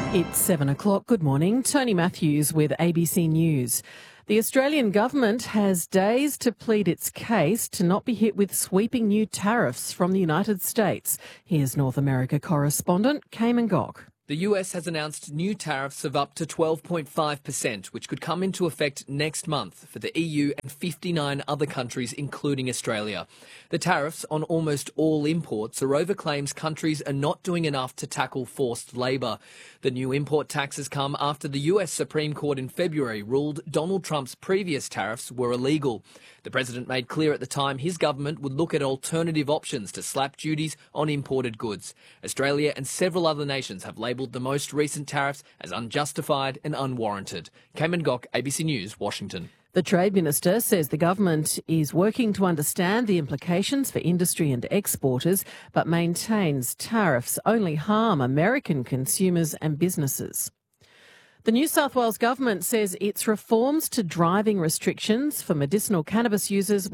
It's 7 o'clock. Good morning. Tony Matthews with ABC News. The Australian government has days to plead its case to not be hit with sweeping new tariffs from the United States. Here's North America correspondent Cayman Gok. The US has announced new tariffs of up to 12.5%, which could come into effect next month for the EU and 59 other countries, including Australia. The tariffs on almost all imports are over claims countries are not doing enough to tackle forced labour. The new import taxes come after the US Supreme Court in February ruled Donald Trump's previous tariffs were illegal. The president made clear at the time his government would look at alternative options to slap duties on imported goods. Australia and several other nations have labelled the most recent tariffs as unjustified and unwarranted. Cayman Gok, ABC News, Washington. The Trade Minister says the government is working to understand the implications for industry and exporters, but maintains tariffs only harm American consumers and businesses. The New South Wales government says its reforms to driving restrictions for medicinal cannabis users